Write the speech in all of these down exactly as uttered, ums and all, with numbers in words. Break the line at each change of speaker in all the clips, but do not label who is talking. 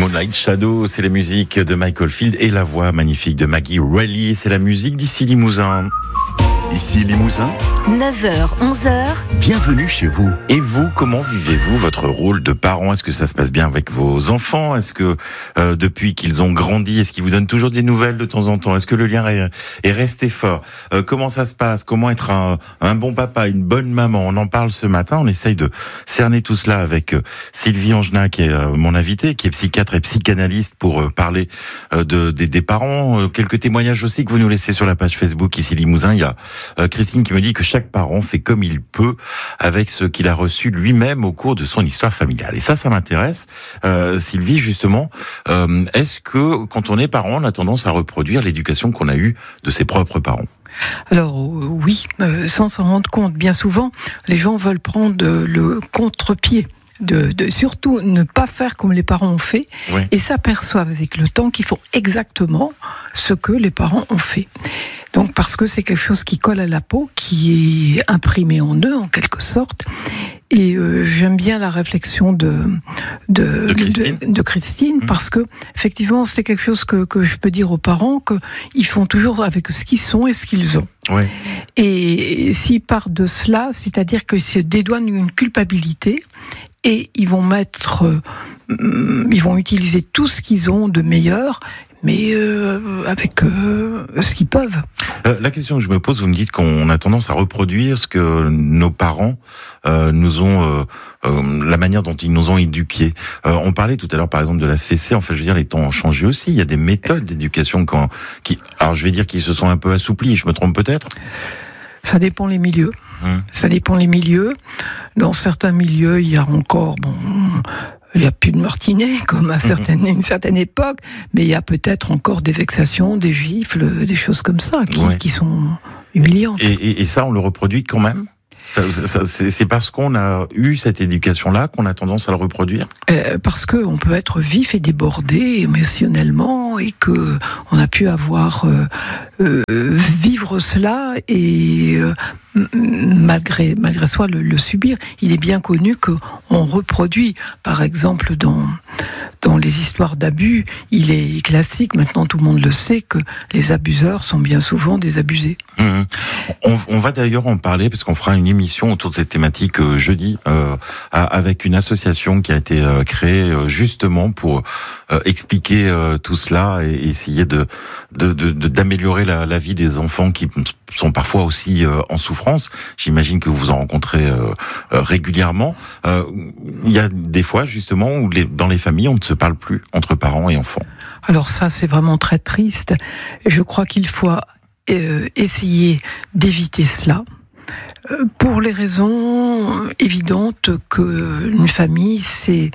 Moonlight Shadow, c'est la musique de Michael Field et la voix magnifique de Maggie Reilly, c'est la musique d'Ici Limousin.
Ici Limousin,
neuf heures, onze heures.
Bienvenue chez vous.
Et vous, comment vivez-vous votre rôle de parent ? Est-ce que ça se passe bien avec vos enfants ? Est-ce que euh, depuis qu'ils ont grandi, est-ce qu'ils vous donnent toujours des nouvelles de temps en temps ? Est-ce que le lien est, est resté fort ? euh, Comment ça se passe ? Comment être un, un bon papa, une bonne maman ? On en parle ce matin, on essaye de cerner tout cela avec euh, Sylvie Angenin, qui est euh, mon invitée, qui est psychiatre et psychanalyste, pour euh, parler euh, de, des, des parents. Euh, quelques témoignages aussi que vous nous laissez sur la page Facebook Ici Limousin. Il y a Euh, Christine qui me dit que chaque parent fait comme il peut avec ce qu'il a reçu lui-même au cours de son histoire familiale. Et ça, ça m'intéresse. Euh, Sylvie, justement, euh, est-ce que quand on est parent, on a tendance à reproduire l'éducation qu'on a eue de ses propres parents ?
Alors euh, oui, euh, sans s'en rendre compte, bien souvent, les gens veulent prendre euh, le contre-pied. De, de surtout ne pas faire comme les parents ont fait, oui. Et s'aperçoivent avec le temps qu'ils font exactement ce que les parents ont fait. Donc parce que c'est quelque chose qui colle à la peau, qui est imprimé en eux en quelque sorte. Et euh, j'aime bien la réflexion de de,
de Christine,
de, de Christine mmh. parce que effectivement c'est quelque chose que que je peux dire aux parents, que ils font toujours avec ce qu'ils sont et ce qu'ils ont.
Ouais.
Et s'ils partent de cela, c'est-à-dire qu'ils se dédouanent une culpabilité. Et ils vont mettre, euh, ils vont utiliser tout ce qu'ils ont de meilleur, mais euh, avec euh, ce qu'ils peuvent.
Euh, la question que je me pose, vous me dites qu'on a tendance à reproduire ce que nos parents euh, nous ont, euh, euh, la manière dont ils nous ont éduqués. Euh, on parlait tout à l'heure, par exemple, de la fessée. Enfin, je veux dire, les temps ont changé aussi. Il y a des méthodes d'éducation quand, qui, alors je vais dire, qui se sont un peu assouplies. Je me trompe peut-être ?
Ça dépend les milieux. Hum. Ça dépend les milieux. Dans certains milieux, il y a encore, bon, il n'y a plus de martinet, comme à certaines, une certaine époque, mais il y a peut-être encore des vexations, des gifles, des choses comme ça, qui, ouais. qui sont humiliantes.
Et, et, et ça, on le reproduit quand même ? Ça, ça, c'est, c'est parce qu'on a eu cette éducation-là qu'on a tendance à le reproduire ?
euh, Parce qu'on peut être vif et débordé émotionnellement et qu'on a pu avoir euh, euh, vivre cela et euh, malgré, malgré soi le, le subir. Il est bien connu qu'on reproduit, par exemple dans, dans les histoires d'abus, il est classique, maintenant tout le monde le sait, que les abuseurs sont bien souvent des abusés.
Mmh. On, on va d'ailleurs en parler parce qu'on fera une émission autour de cette thématique euh, jeudi euh, avec une association qui a été euh, créée euh, justement pour euh, expliquer euh, tout cela et essayer de, de, de, de d'améliorer la, la vie des enfants qui sont parfois aussi euh, en souffrance. J'imagine que vous en rencontrez euh, euh, régulièrement. Euh, il y a des fois justement où les, dans les familles on ne se parle plus entre parents et enfants.
Alors ça c'est vraiment très triste. Je crois qu'il faut euh, essayer d'éviter cela. Pour les raisons évidentes qu'une famille c'est,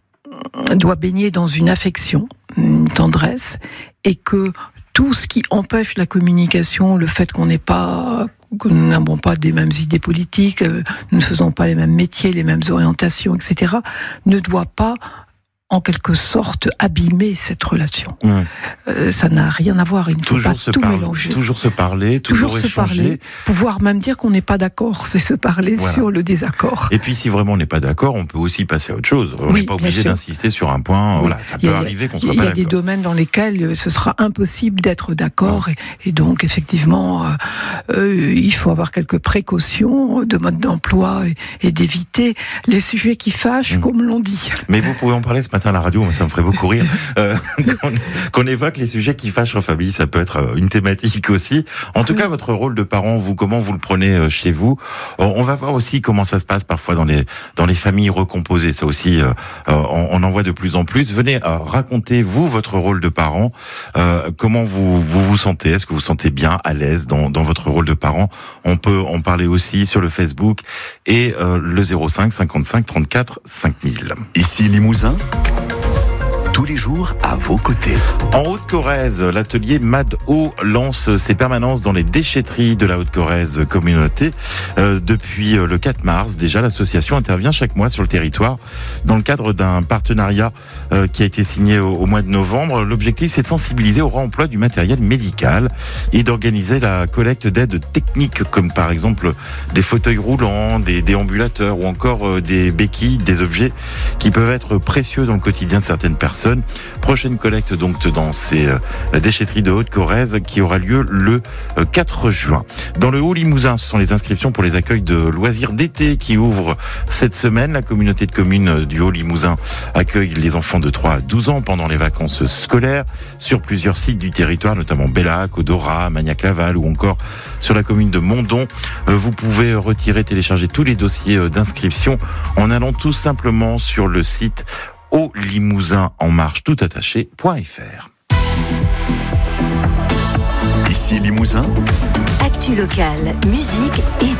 doit baigner dans une affection, une tendresse, et que tout ce qui empêche la communication, le fait qu'on n'ait pas, que nous n'avons pas des mêmes idées politiques, nous ne faisons pas les mêmes métiers, les mêmes orientations, et cetera, ne doit pas en quelque sorte abîmer cette relation. Mmh. Euh, ça n'a rien à voir, il ne faut toujours pas tout parler, mélanger.
Toujours se parler, toujours, toujours échanger. Se parler,
pouvoir même dire qu'on n'est pas d'accord, c'est se parler voilà. sur le désaccord.
Et puis si vraiment on n'est pas d'accord, on peut aussi passer à autre chose. On n'est oui, pas obligé d'insister sur un point, oui. voilà, ça peut a, arriver qu'on soit pas d'accord.
Il y a des domaines dans lesquels ce sera impossible d'être d'accord, ah. et, et donc effectivement, euh, euh, il faut avoir quelques précautions de mode d'emploi et, et d'éviter les sujets qui fâchent, mmh. comme l'on dit.
Mais vous pouvez en parler ce matin à la radio, ça me ferait beaucoup rire. Euh, qu'on, qu'on évoque les sujets qui fâchent en famille, ça peut être une thématique aussi. En tout cas, votre rôle de parent, vous, comment vous le prenez chez vous ? On va voir aussi comment ça se passe parfois dans les dans les familles recomposées. Ça aussi, euh, on, on en voit de plus en plus. Venez euh, raconter vous votre rôle de parent. Euh, comment vous, vous vous sentez ? Est-ce que vous vous sentez bien, à l'aise dans dans votre rôle de parent ? On peut en parler aussi sur le Facebook et euh, le zéro cinq cinquante-cinq trente-quatre cinq mille.
Ici Limousin. Tous les jours à vos côtés.
En Haute-Corrèze, l'atelier Mad-O lance ses permanences dans les déchetteries de la Haute-Corrèze communauté. Euh, depuis le quatre mars, déjà, l'association intervient chaque mois sur le territoire dans le cadre d'un partenariat euh, qui a été signé au, au mois de novembre. L'objectif, c'est de sensibiliser au réemploi du matériel médical et d'organiser la collecte d'aides techniques comme par exemple des fauteuils roulants, des déambulateurs ou encore euh, des béquilles, des objets qui peuvent être précieux dans le quotidien de certaines personnes. personnes. Prochaine collecte donc dans ces euh, déchetteries de Haute-Corrèze qui aura lieu le euh, quatre juin. Dans le Haut-Limousin, ce sont les inscriptions pour les accueils de loisirs d'été qui ouvrent cette semaine. La communauté de communes du Haut-Limousin accueille les enfants de trois à douze ans pendant les vacances scolaires sur plusieurs sites du territoire, notamment Bellac, Odora, Magnac-Laval ou encore sur la commune de Mondon. Vous pouvez retirer, télécharger tous les dossiers d'inscription en allant tout simplement sur le site au limousin en marche tout attaché point f r.
Ici Limousin.
Actu locale, musique et